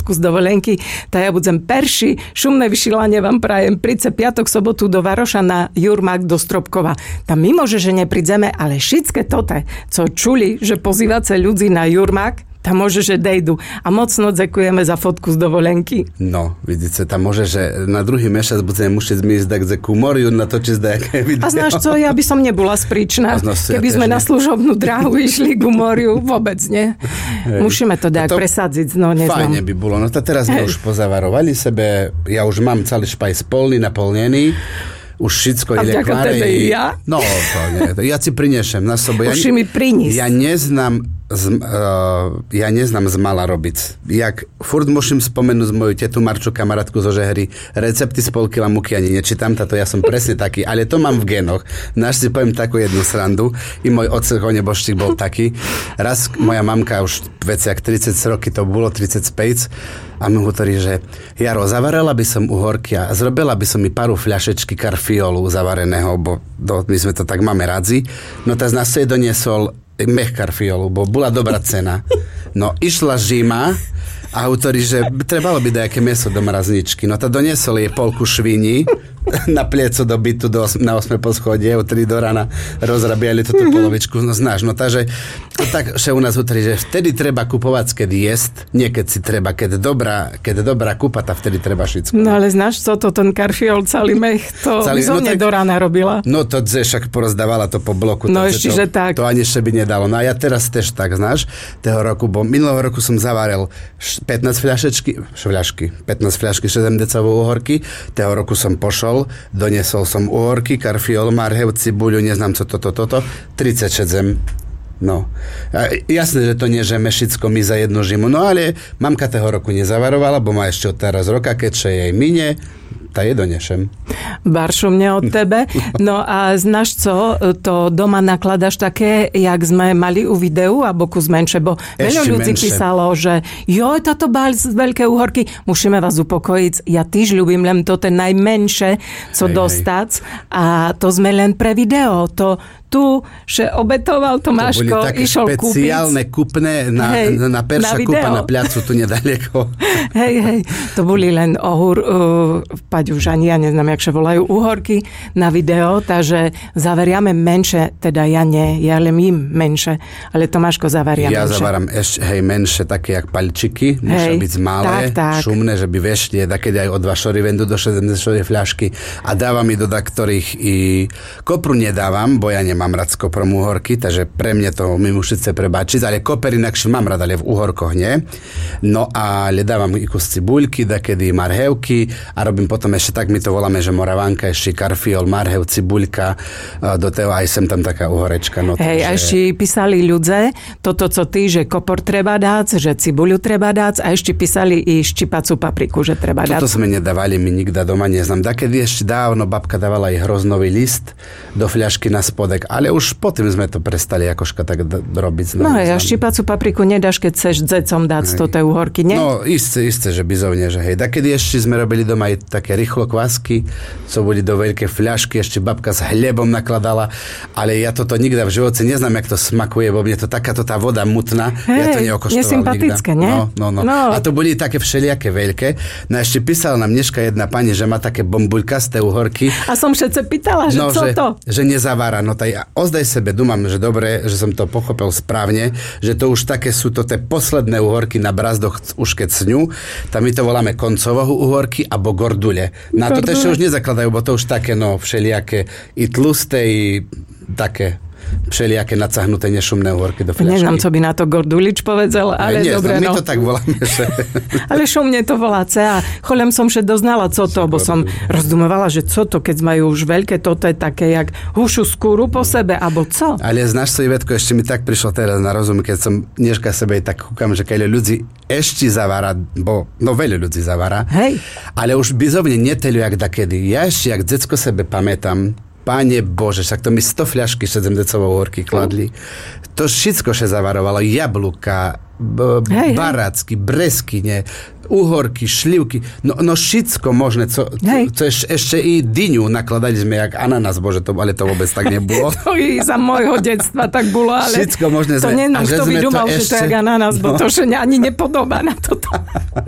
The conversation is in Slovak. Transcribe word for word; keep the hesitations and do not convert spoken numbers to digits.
fotku z dovolenky. Tak ja budem perši, šumné vyšilanie vám prajem. Príďte piatok, sobotu do Varoša na Jurmak do Stropkova. Tam my môže, že neprídzeme, ale všetké tote, co čuli, že pozývate ľudí na Jurmak, tam môže, že dejdu. A mocno ďakujeme za fotku z dovolenky. No, vidíte, tam môže, že na druhý mešac budeme musieť ísť tak ku moriu natočiť nejaké video. A znáš co, ja by som nebola spríčna, keby sme na služobnú dráhu išli ku moriu. Vôbec nie. Hej. Musíme to dať presadziť. No, neznám. Fajne by bolo. No to teraz sme Hej. už pozavarovali sebe. Ja už mám celý špajs polný, naplnený. Už všetko ide k Márii. Ja? No, to nie. Ja si prinešem na sobo. Už ja, mi prinísť. Ja neznám Z, uh, ja neznám z mala robiť. Jak furt musím spomenúť moju tetu Marču, kamarátku zo Žehry, recepty z pol kila múky ani nečítam, táto ja som presne taký, ale to mám v génoch. Náš si poviem takú jednu srandu, i môj otec ho neboštík bol taký. Raz moja mamka už veci, jak tridsať roky, to bolo tridsaťpäť, a mi hovorí, že Jaro, zavarela by som uhorky a zrobila by som mi paru fľašečky karfiolu zavareného, bo do, my sme to tak máme radzi. No tak z nás sa doniesol mech karfiolu, bo bola dobrá cena. No, išla žima a hovorí, že trebalo by dajaké meso do mrazničky. No, to doniesol jej polku švini na plieco do bytu do, na osme poschodie, o tri do rána rozrabiali túto polovičku. No, znáš, no takže tak, že u nás hovorí, že vtedy treba kupovať, keď jesť, nie keď si treba, keď dobrá, keď dobrá kúpa, tak vtedy treba všetko. No, ale znáš, co to ten karfiol, celý mech, to celý, no, tak, do rána robila. No, to dze však porozdávala to po bloku. No, to, ešte, to, že tak. To ani ešte by nedalo. No, a ja teraz tež tak, znáš, toho roku, bo minulého roku som zavaril pätnásť fľašečky, fľašky, pätnásť fľašky šesťdesiatdecovej uhorky, toho roku som pošol, doniesol som uhorky, karfiol, marhev, cibuľu, neznám co toto, toto, tridsaťšesť. No. A jasné, že to nie, že mešicko mi za jednu žimu, no ale mamka toho roku nezavarovala, bo má ešte od teraz roka, keďže jej mine, tá je donešem. Baršu mne od tebe. No a znáš co, to doma nakladaš také, jak sme mali u videu, alebo kus menšie, bo veľa ľudí písalo, že joj, táto bál z veľké uhorky, musíme vás upokojiť, ja tiež ľubím len to ten najmenšie, co hej, dostať, hej. A to sme len pre video, to tu, že obetoval Tomáško, išiel kúpiť. To boli také špeciálne kúpne na, hej, na perša na kúpa na pľacu tu nedaleko. Hej, hej, to boli len ohúr, uh, Paď už ani ja neznám, jak sa volajú, uhorky na video, takže zaveriame menšie, teda ja nie, ja len im menšie, ale Tomáško zavaria ja menšie. Ja zavaram ešte, hej, menšie, také jak palčiky, musia byť malé, tak, tak. šumné, že by vešli, takedy aj o dva šory vendu do šesťdesiat fľašky a dávam i do ktorých i kopru nedávam, bo ja nemám rád s koprom uhorky, takže pre mňa to mi musíte prebačiť, ale koper inakšie mám rád, ale v uhorkoch nie. No ale dávam i kus cibuľky, dakedy marhevky a robím potom ešte tak, my to voláme, že moravánka, ešte karfiol, marhev, cibuľka, do toho aj sem tam taká uhorečka. No, hej, takže... a ešte písali ľudze, toto, co ty, že kopor treba dať, že cibuľu treba dať a ešte písali i štipacú papriku, že treba dať. Toto sme nedávali, my nikda doma neznám. Dakedy ešte dávno babka dávala aj hroznový list do fľašky na spodek, ale už potom sme to prestali akožka tak d- robiť. No hej, a štipacú papriku nedáš, keď chceš dzecom dať do tej uhorky, nie? No, isté, isté, že bizovne, že hej. Dakedy ešte sme robili doma aj také rýchlo kvásky, co boli do veľké fľašky, ešte babka s hlebom nakladala, ale ja toto nikda v živote neznám, jak to smakuje, bo mne to takáto tá voda mutná, hej, ja to neokoštoval nesympatické, nikda. Nie? No, no, no, no. A to boli také všelijaké veľké. No ešte písala nám dneška jedna pani, že má také bombuľkasté uhorky. A som všetce pýtala, že no, co že, to? Že nezavára. No taj, ozdaj sebe, dúmam, že dobre, že som to pochopil správne, že to už také sú to tie posledné uhorky na brazdoch, už keď sňu. Tam my to voláme koncového uhorky alebo gordule. Na to ešte už nezakladajú, bo to už také, no, všelijaké i tlusté, i také všelijaké nacahnuté nešumné uhorky do fľašky. Neznám, co by na to Gordulič povedal, ale ja, dobre, no. My to tak voláme, že... Ale šumne to volá a cholem som še doznala, co to, bo som rozdumovala, že co to, keď majú už veľké, toto je také, jak hušu skúru po sebe, alebo co? Ale znáš so, Ivetko, ešte mi tak prišlo teraz na rozum, keď som dneška sebe tak kúkam, že keď ľudí ešte zavára, bo no veľa ľudí zavára, hej. Ale už bizovne neteľu, jak dakedy. Ja ešte, jak decko sebe pamätám, Páne Bože, však to mi sto fľašky sedemdecovej uhorky kladli. To všetko še zavarovalo. Jablka, b- hej, barácky, breskyne, uhorky, šlivky. No, no všetko možné. Co, co eš, ešte i dyňu nakladali sme jak ananás, Bože, to, ale to vôbec tak nebolo. To i za môjho detstva tak bolo, ale všetko možné to sme, nenám, kto by dumal, ešte... že to je jak ananás, bo no. To še ani nepodobá na toto.